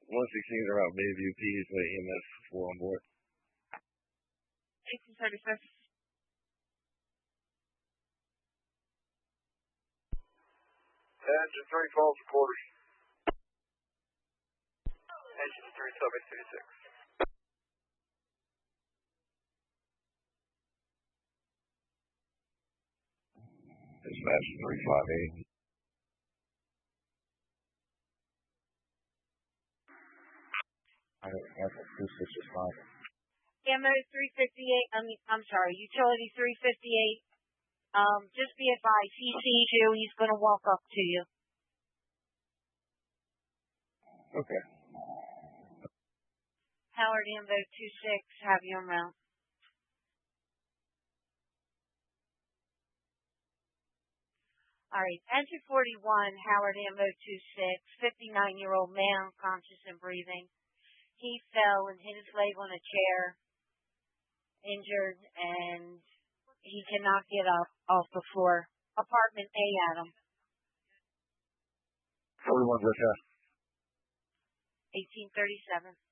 116 around Bayview, please, with EMS 4 on board. 1836. Engine 3 falls to quarters. Engine 3 subject 36. Dispatch 358. That's 265. Ammo 358, I'm sorry, Utility 358. Just be advised, he sees you, he's going to walk up to you. Okay. Howard Ambo 26, have your mount. All right, Engine 41, Howard Ambo 26, 59-year-old man, conscious and breathing. He fell and hit his leg on a chair, injured, and he cannot get up off the floor. Apartment A, Adam. 41's okay. 1837.